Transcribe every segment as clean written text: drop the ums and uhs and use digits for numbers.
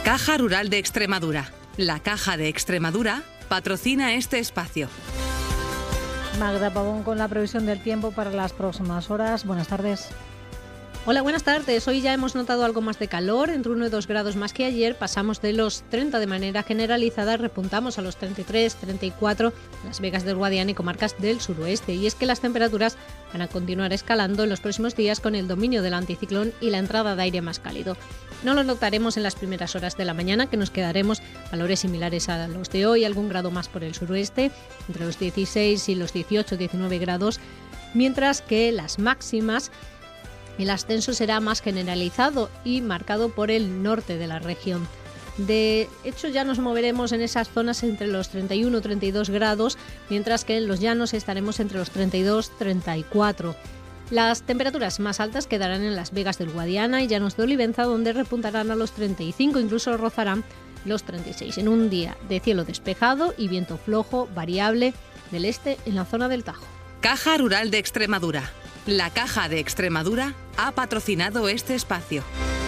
Caja Rural de Extremadura. La Caja de Extremadura patrocina este espacio. Magda Pavón con la previsión del tiempo para las próximas horas. Buenas tardes. Hola, buenas tardes. Hoy ya hemos notado algo más de calor, entre 1 y 2 grados más que ayer. Pasamos de los 30 de manera generalizada, repuntamos a los 33, 34 en Las Vegas del Guadiana y comarcas del suroeste. Y es que las temperaturas van a continuar escalando en los próximos días con el dominio del anticiclón y la entrada de aire más cálido. No lo notaremos en las primeras horas de la mañana, que nos quedaremos valores similares a los de hoy, algún grado más por el suroeste, entre los 16 y los 18, 19 grados, mientras que las máximas, el ascenso será más generalizado y marcado por el norte de la región. De hecho, ya nos moveremos en esas zonas entre los 31 y 32 grados, mientras que en los llanos estaremos entre los 32 y 34. Las temperaturas más altas quedarán en Las Vegas del Guadiana y Llanos de Olivenza, donde repuntarán a los 35, incluso rozarán los 36, en un día de cielo despejado y viento flojo, variable, del este en la zona del Tajo. Caja Rural de Extremadura. La Caja de Extremadura ha patrocinado este espacio.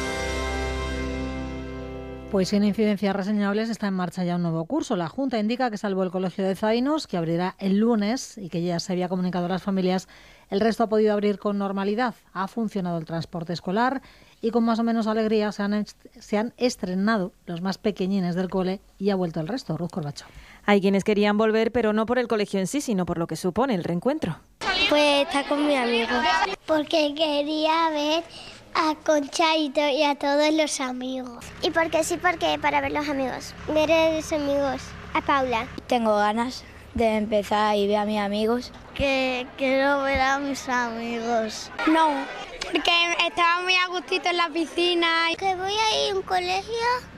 Pues sin incidencias reseñables está en marcha ya un nuevo curso. La Junta indica que, salvo el Colegio de Zainos, que abrirá el lunes y que ya se había comunicado a las familias, el resto ha podido abrir con normalidad. Ha funcionado el transporte escolar y con más o menos alegría se han estrenado los más pequeñines del cole y ha vuelto el resto. Ruth Corbacho. Hay quienes querían volver, pero no por el colegio en sí, sino por lo que supone el reencuentro. Pues está con mi amigo. Porque quería ver a Conchaito y a todos los amigos. Y porque sí, porque para ver los amigos. Ver a los amigos. A Paula. Tengo ganas de empezar y ver a mis amigos. Que quiero ver a mis amigos. No, porque estaba muy a gustito en la piscina. Que voy a ir a un colegio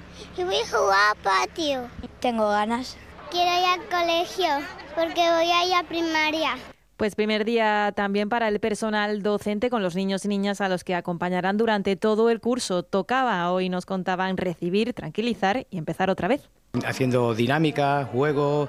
y voy a jugar a patio. Tengo ganas. Quiero ir al colegio porque voy a ir a primaria. Pues primer día también para el personal docente, con los niños y niñas a los que acompañarán durante todo el curso. Tocaba, hoy nos contaban, recibir, tranquilizar y empezar otra vez. Haciendo dinámicas, juegos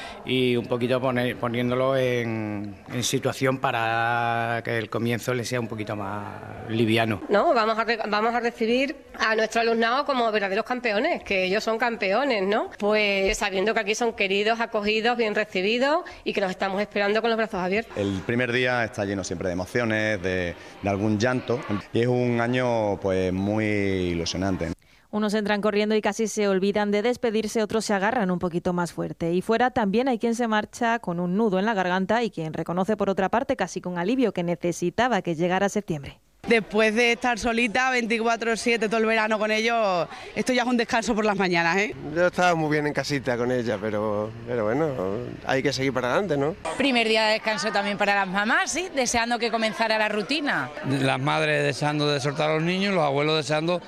y un poquito poniéndolo en situación para que el comienzo le sea un poquito más liviano. No, vamos a recibir a nuestro alumnado como verdaderos campeones, que ellos son campeones, ¿no? Pues sabiendo que aquí son queridos, acogidos, bien recibidos y que los estamos esperando con los brazos abiertos. El primer día está lleno siempre de emociones, de algún llanto, y es un año pues muy ilusionante. Unos entran corriendo y casi se olvidan de despedirse, otros se agarran un poquito más fuerte. Y fuera también hay quien se marcha con un nudo en la garganta y quien reconoce por otra parte, casi con alivio, que necesitaba que llegara septiembre. Después de estar solita 24/7 todo el verano con ellos, esto ya es un descanso por las mañanas, ¿eh? Yo estaba muy bien en casita con ella, pero bueno, hay que seguir para adelante, ¿no? Primer día de descanso también para las mamás, sí, deseando que comenzara la rutina. Las madres deseando de soltar a los niños, los abuelos deseando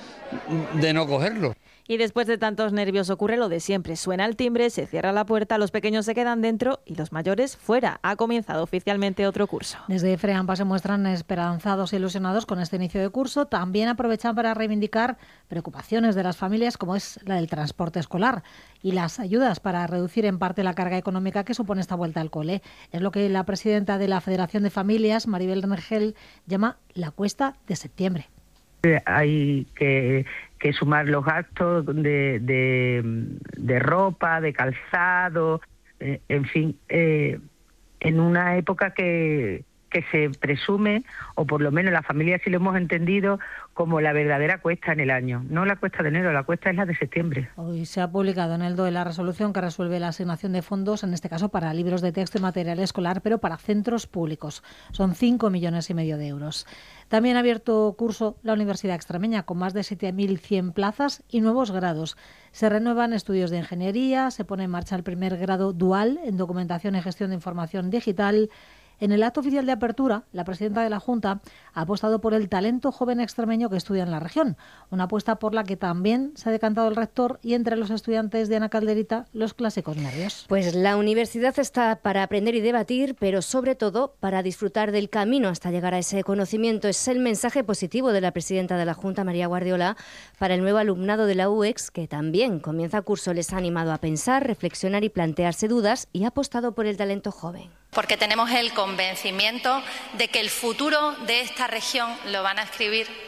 de no cogerlos. Y después de tantos nervios ocurre lo de siempre. Suena el timbre, se cierra la puerta, los pequeños se quedan dentro y los mayores fuera. Ha comenzado oficialmente otro curso. Desde FREAMPA se muestran esperanzados e ilusionados con este inicio de curso. También aprovechan para reivindicar preocupaciones de las familias, como es la del transporte escolar y las ayudas para reducir en parte la carga económica que supone esta vuelta al cole. Es lo que la presidenta de la Federación de Familias, Maribel Rengel, llama la cuesta de septiembre. Hay que sumar los gastos de ropa, de calzado, en fin, en una época que se presume, o por lo menos la familia sí lo hemos entendido, como la verdadera cuesta en el año. No la cuesta de enero, la cuesta es la de septiembre. Hoy se ha publicado en el DOE la resolución que resuelve la asignación de fondos, en este caso para libros de texto y material escolar, pero para centros públicos. Son 5,5 millones de euros. También ha abierto curso la Universidad Extremeña, con más de 7.100 plazas y nuevos grados. Se renuevan estudios de ingeniería, se pone en marcha el primer grado dual en documentación y gestión de información digital. En el acto oficial de apertura, la presidenta de la Junta ha apostado por el talento joven extremeño que estudia en la región, una apuesta por la que también se ha decantado el rector y entre los estudiantes de Ana Calderita los clásicos nervios. Pues la universidad está para aprender y debatir, pero sobre todo para disfrutar del camino hasta llegar a ese conocimiento. Es el mensaje positivo de la presidenta de la Junta, María Guardiola, para el nuevo alumnado de la UEX, que también comienza curso. Les ha animado a pensar, reflexionar y plantearse dudas y ha apostado por el talento joven. Porque tenemos el convencimiento de que el futuro de esta región lo van a escribir